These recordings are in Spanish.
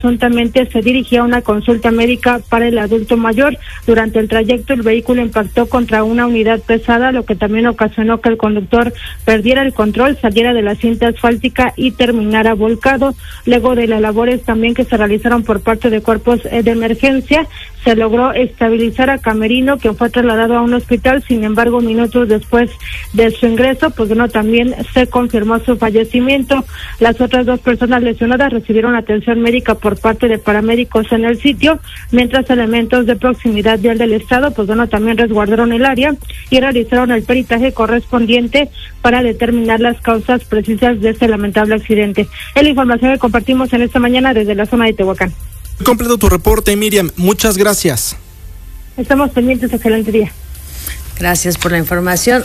presuntamente se dirigía a una consulta médica para el adulto mayor. Durante el trayecto, el vehículo impactó contra una unidad pesada, lo que también ocasionó que el conductor perdiera el control, saliera de la cinta asfáltica y terminara volcado. Luego de las labores también que se realizaron por parte de cuerpos de emergencia, se logró estabilizar a Camerino, que fue trasladado a un hospital. Sin embargo, minutos después de su ingreso, pues bueno, también se confirmó su fallecimiento. Las otras dos personas lesionadas recibieron atención médica por parte de paramédicos en el sitio, mientras elementos de proximidad vial del estado, pues bueno, también resguardaron el área y realizaron el peritaje correspondiente para determinar las causas precisas de este lamentable accidente. Es la información que compartimos en esta mañana desde la zona de Tehuacán. Completo tu reporte, Miriam. Muchas gracias. Estamos pendientes. Excelente día. Gracias por la información.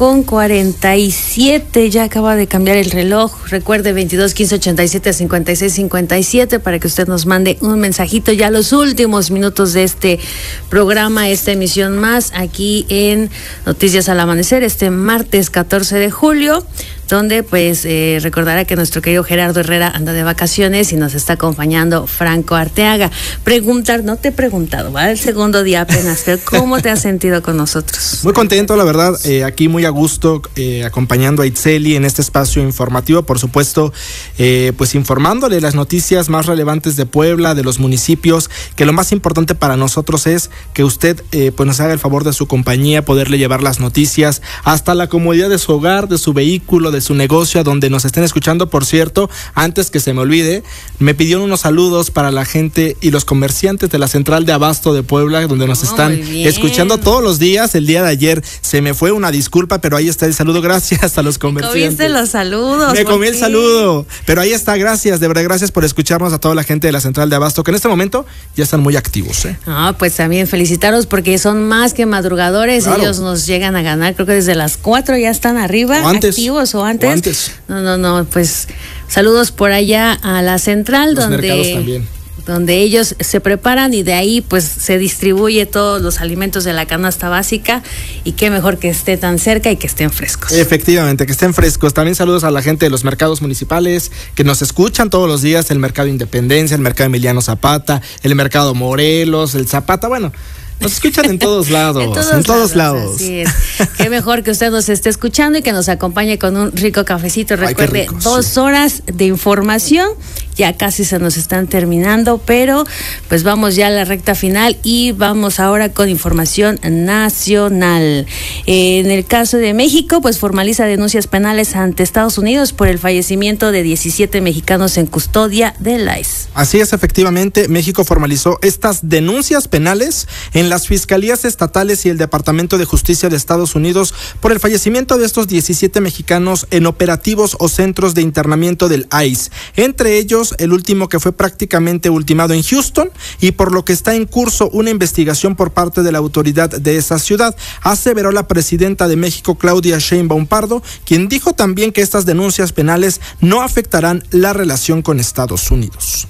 8:47, ya acaba de cambiar el reloj. Recuerde 22 15 87 56 57 para que usted nos mande un mensajito ya los últimos minutos de este programa, esta emisión más aquí en Noticias al Amanecer, este martes 14 de julio. Donde pues recordará que nuestro querido Gerardo Herrera anda de vacaciones y nos está acompañando Franco Arteaga. No te he preguntado, va el segundo día apenas, pero ¿cómo te has sentido con nosotros? Muy contento, la verdad, aquí muy a gusto, acompañando a Itzeli en este espacio informativo, por supuesto, pues informándole las noticias más relevantes de Puebla, de los municipios, que lo más importante para nosotros es que usted pues nos haga el favor de su compañía, poderle llevar las noticias hasta la comodidad de su hogar, de su vehículo, de su negocio, a donde nos estén escuchando. Por cierto, antes que se me olvide, me pidieron unos saludos para la gente y los comerciantes de la central de abasto de Puebla, donde nos están escuchando todos los días. El día de ayer se me fue, una disculpa, pero ahí está el saludo. Gracias a los comerciantes. ¿Comiste los saludos? Me comí el saludo, pero ahí está. Gracias, de verdad, gracias por escucharnos, a toda la gente de la central de abasto, que en este momento ya están muy activos. Pues también felicitaros porque son más que madrugadores. Claro. Ellos nos llegan a ganar, creo que desde las 4 ya están arriba, activos o antes. No, pues saludos por allá a la central, los mercados también, donde ellos se preparan y de ahí pues se distribuye todos los alimentos de la canasta básica, y qué mejor que esté tan cerca y que estén frescos. Efectivamente, que estén frescos. También saludos a la gente de los mercados municipales que nos escuchan todos los días, el Mercado Independencia, el Mercado Emiliano Zapata, el Mercado Morelos, el Zapata, bueno, nos escuchan en todos lados. en todos lados. Así es. Qué mejor que usted nos esté escuchando y que nos acompañe con un rico cafecito. Recuerde, 2 horas de información. Ya casi se nos están terminando, pero pues vamos ya a la recta final y vamos ahora con información nacional. En el caso de México, pues formaliza denuncias penales ante Estados Unidos por el fallecimiento de 17 mexicanos en custodia del ICE. Así es, efectivamente, México formalizó estas denuncias penales en las fiscalías estatales y el Departamento de Justicia de Estados Unidos por el fallecimiento de estos 17 mexicanos en operativos o centros de internamiento del ICE. Entre ellos, el último que fue prácticamente ultimado en Houston, y por lo que está en curso una investigación por parte de la autoridad de esa ciudad, aseveró la presidenta de México, Claudia Sheinbaum Pardo, quien dijo también que estas denuncias penales no afectarán la relación con Estados Unidos.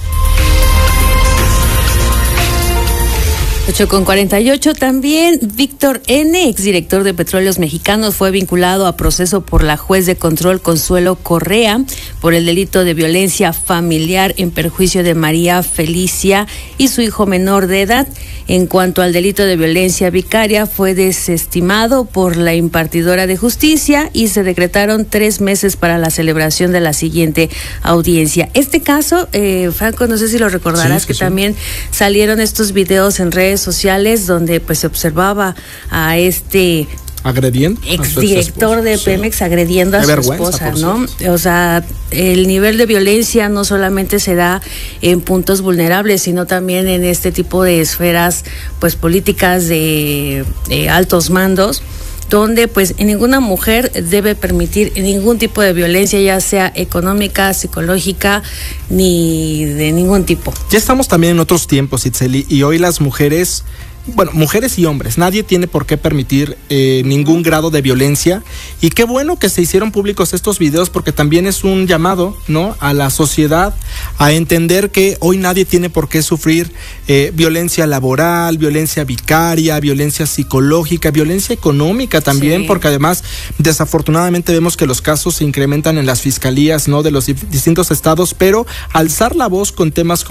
8:48, también Víctor N., exdirector de Petróleos Mexicanos, fue vinculado a proceso por la juez de control Consuelo Correa por el delito de violencia familiar en perjuicio de María Felicia y su hijo menor de edad. En cuanto al delito de violencia vicaria, fue desestimado por la impartidora de justicia y se decretaron 3 meses para la celebración de la siguiente audiencia. Este caso, Franco, no sé si lo recordarás, que también salieron estos videos en redes sociales donde pues se observaba a este agrediendo, exdirector de Pemex agrediendo a su esposa, ¿no? O sea, el nivel de violencia no solamente se da en puntos vulnerables, sino también en este tipo de esferas pues políticas de altos mandos, donde pues ninguna mujer debe permitir ningún tipo de violencia, ya sea económica, psicológica, ni de ningún tipo. Ya estamos también en otros tiempos, Itzeli, y hoy las mujeres bueno, mujeres y hombres, nadie tiene por qué permitir ningún grado de violencia, y qué bueno que se hicieron públicos estos videos, porque también es un llamado, ¿no?, a la sociedad a entender que hoy nadie tiene por qué sufrir violencia laboral, violencia vicaria, violencia psicológica, violencia económica también, sí, porque además desafortunadamente vemos que los casos se incrementan en las fiscalías, ¿no?, de los distintos estados, pero alzar la voz con temas